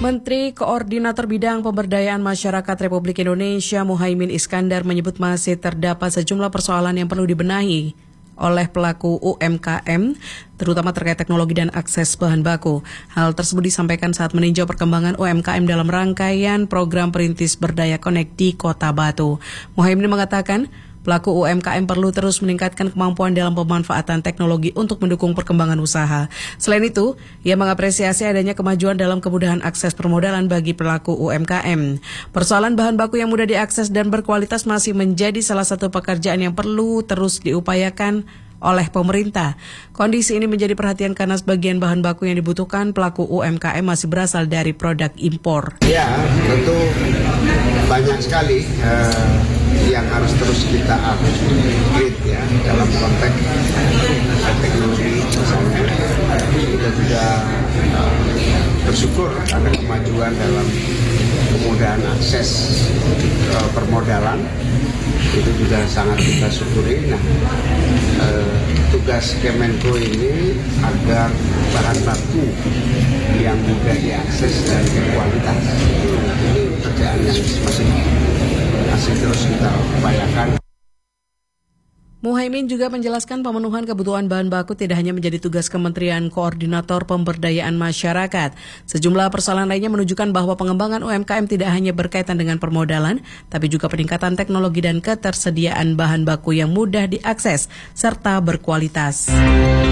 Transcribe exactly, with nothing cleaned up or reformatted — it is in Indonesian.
Menteri Koordinator Bidang Pemberdayaan Masyarakat Republik Indonesia Muhaimin Iskandar menyebut masih terdapat sejumlah persoalan yang perlu dibenahi oleh pelaku U M K M, terutama terkait teknologi dan akses bahan baku. Hal tersebut disampaikan saat meninjau perkembangan U M K M dalam rangkaian program Perintis Berdaya Connect di Kota Batu. Muhaimin mengatakan, pelaku U M K M perlu terus meningkatkan kemampuan dalam pemanfaatan teknologi untuk mendukung perkembangan usaha. Selain itu, ia mengapresiasi adanya kemajuan dalam kemudahan akses permodalan bagi pelaku U M K M. Persoalan bahan baku yang mudah diakses dan berkualitas masih menjadi salah satu pekerjaan yang perlu terus diupayakan oleh pemerintah. Kondisi ini menjadi perhatian karena sebagian bahan baku yang dibutuhkan pelaku U M K M masih berasal dari produk impor. Ya, tentu banyak sekali uh, yang harus terus kita upgrade ya dalam konteks uh, teknologi misalnya. Kita juga uh, bersyukur ada kemajuan dalam kemudahan akses uh, permodalan. Itu juga sangat kita syukuri. Nah, eh, tugas Kemenko ini agar bahan baku yang mudah diakses dan berkualitas. Ini pekerjaan yang masih masih terus kita upayakan. Muhaimin juga menjelaskan pemenuhan kebutuhan bahan baku tidak hanya menjadi tugas Kementerian Koordinator Pemberdayaan Masyarakat. Sejumlah persoalan lainnya menunjukkan bahwa pengembangan U M K M tidak hanya berkaitan dengan permodalan, tapi juga peningkatan teknologi dan ketersediaan bahan baku yang mudah diakses serta berkualitas.